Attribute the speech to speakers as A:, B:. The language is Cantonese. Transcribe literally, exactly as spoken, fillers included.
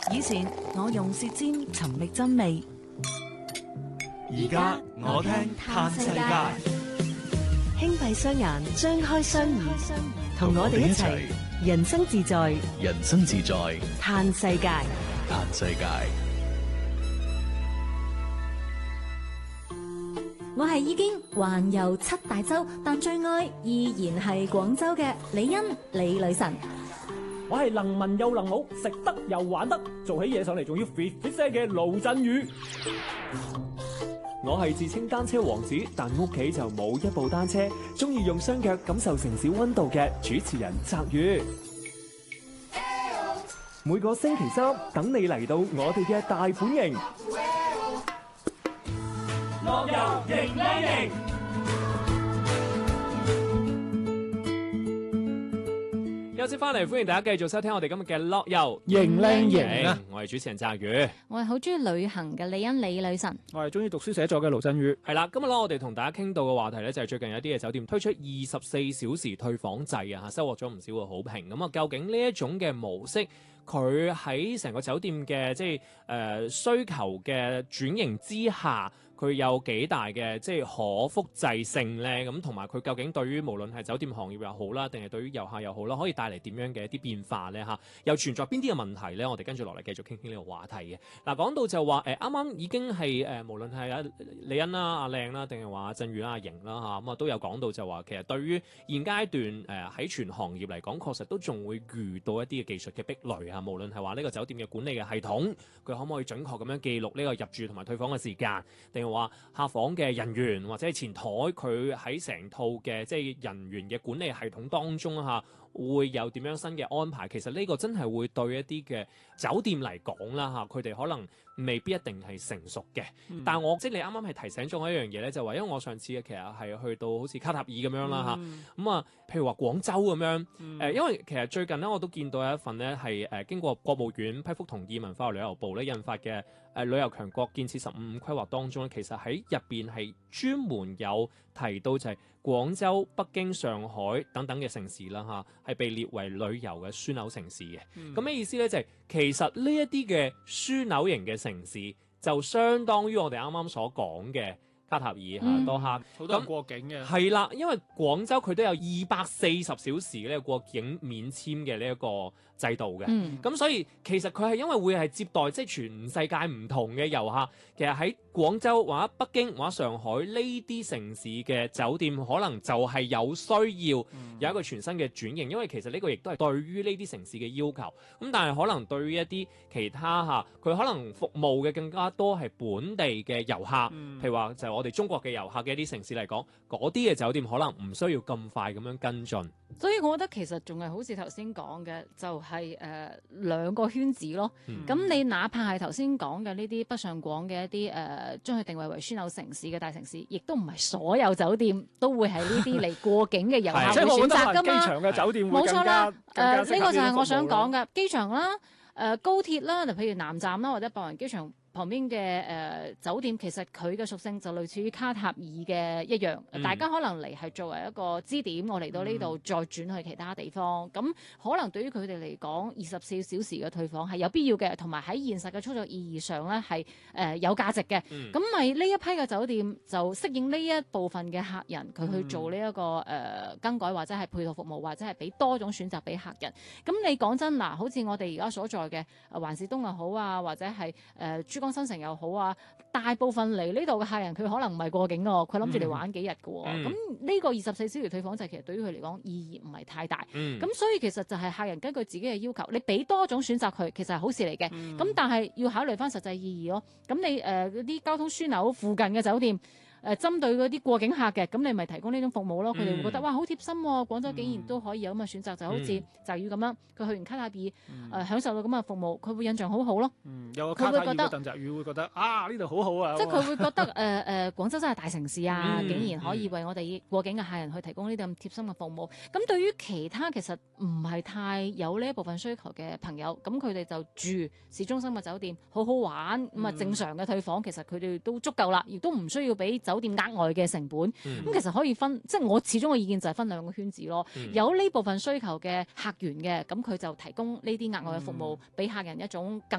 A: 以前我用舌尖尋覓真味，
B: 而家我聽嘆世界。
A: 輕閉雙眼，張開雙耳，同我哋一齊人生自在，
B: 人生自在，
A: 嘆世界。
B: 嘆世界。
C: 我係已經環遊七大洲，但最愛依然係廣州嘅李欣李女神。
D: 我係能文又能武，食得又玩得，做起嘢上嚟仲要 fit fit 聲嘅盧振宇。我係自稱單車王子，但屋企就冇一部單車，中意用雙腳感受城市溫度嘅主持人澤宇。每個星期三等你嚟到我哋嘅大本營，樂遊迎靚營。休息翻嚟，歡迎大家繼續收聽我哋今日嘅樂遊迎靚營啊！我係主持人澤宇，
C: 我係好中意旅行嘅李欣李女神，
D: 我係中意讀書寫作嘅盧振宇。係啦，今日咧我哋同大家傾到嘅話題咧就係最近有啲嘅酒店推出二十四小時退房制啊，收穫咗唔少嘅好評。咁啊，究竟呢一種嘅模式，佢喺成個酒店嘅即係誒、呃、需求嘅轉型之下，佢有幾大嘅即係可複製性咧？咁同埋佢究竟對於無論係酒店行業又好啦，定係對於遊客又好啦，可以帶嚟點樣嘅一啲變化咧？嚇，又存在邊啲嘅問題咧？我哋跟住落嚟繼續傾傾呢個話題嘅。嗱，講到就話誒，啱啱已經係誒、呃，無論係阿李欣啦、阿靚啦，定係話阿振宇啦、阿瑩啦嚇，咁啊都有講到就話，其實對於現階段誒喺、呃、全行業嚟講，確實都仲會遇到一啲嘅技術嘅壁壘啊。無論係話呢個酒店嘅管理嘅系統，佢可唔可以準確咁樣記錄呢個入住同埋退房嘅時間，定話客房嘅人員或者係前台，佢喺成套嘅即係人員嘅管理系統當中嚇，會有點樣新嘅安排？其實呢個真係會對一啲嘅酒店嚟講啦嚇，佢哋可能未必一定係成熟嘅。嗯、但係我即係你啱啱係提醒咗我一樣嘢咧，就話因為我上次嘅其實係去到好似卡塔爾咁樣啦嚇，咁啊、嗯，譬如話廣州咁樣，誒、嗯，因為其實最近咧我都見到有一份咧係誒經過國務院批覆同意，文化旅遊部咧印發嘅。誒旅遊強國建設十五五規劃當中咧，其實喺入邊係專門有提到就係廣州、北京、上海等等嘅城市啦嚇，係被列為旅遊嘅樞紐城市嘅。咁咩、嗯、意思咧？就係、是、其實呢一啲嘅樞紐型嘅城市，就相當於我哋啱啱所講嘅卡塔爾嚇、嗯、多哈，好多人過境嘅。係啦，因為廣州佢都有二百四十小時呢個過境免簽嘅呢一個制度嘅，咁、嗯、所以其實佢係因為會係接待即係全世界唔同嘅遊客，其實喺廣州或者北京或者上海呢啲城市嘅酒店，可能就係有需要有一個全新嘅轉型，因為其實呢個亦都係對於呢啲城市嘅要求。咁但係可能對於一啲其他嚇，佢可能服務嘅更加多係本地嘅遊客，嗯、譬如話就係我哋中國嘅遊客嘅一啲城市嚟講，嗰啲嘅酒店可能唔需要咁快咁樣跟進。
E: 所以我覺得其實仲係好似頭先講嘅，就係誒兩個圈子咯。咁、嗯、你哪怕係頭先講嘅呢啲北上廣嘅一啲誒、呃，將佢定位為樞紐城市嘅大城市，亦都唔係所有酒店都會係呢啲嚟過境嘅遊客會選擇噶嘛。機場嘅酒店會更加，冇錯啦。誒，呢、呃這個就係我想講嘅機場啦，誒、呃、高鐵啦，就譬如南站啦，或者白雲機場旁邊嘅誒、呃、酒店，其實佢嘅屬性就類似於卡塔爾嘅一樣，嗯、大家可能嚟係作為一個支點，我嚟到呢度、嗯、再轉去其他地方。咁可能對於佢哋嚟講，二十四小時嘅退房係有必要嘅，同埋喺現實嘅操作意義上咧係誒有價值嘅。咁咪呢一批嘅酒店就適應呢一部分嘅客人，佢去做呢、這、一個誒、呃、更改或者係配套服務，或者係俾多種選擇俾客人。咁你講真嗱，好似我哋而家所在嘅環市東又好啊，或者係誒、呃、珠江新城又好啊，大部分嚟呢度嘅客人佢可能唔係過境喎，佢諗住嚟玩幾日嘅喎。咁呢、嗯、個二十四小時退房制其實對於佢嚟講意義唔係太大。咁、嗯、所以其實就係客人根據自己嘅要求，你俾多種選擇佢，其實係好事嚟嘅。咁、嗯、但係要考慮翻實際意義咯。咁你誒嗰啲交通樞紐附近嘅酒店。誒針對嗰啲過境客嘅，咁你咪提供呢種服務咯。佢哋、嗯、會覺得哇好貼心喎、啊，廣州竟然都可以有咁嘅選擇，嗯、就好似就要咁樣，佢去完卡塔爾誒、嗯呃、享受到咁嘅服務，佢會印象好好咯。
D: 嗯，有個卡塔爾嘅鄧澤宇會覺得啊呢度好好啊，
E: 即係佢會覺得誒誒、呃呃、廣州真係大城市啊，嗯、竟然可以為我哋過境嘅客人去提供呢啲咁貼心嘅服務。咁對於其他其實唔係太有呢一部分需求嘅朋友，咁佢哋就住市中心嘅酒店，好好玩咁啊，嗯、正常嘅退房其實佢哋都足夠啦，亦都唔需要俾酒店額外嘅成本，咁、嗯、其實可以分，即係我始終嘅意見就係分兩個圈子咯。嗯、有呢部分需求嘅客源嘅，咁佢就提供呢啲額外嘅服務，俾、嗯、客人一種更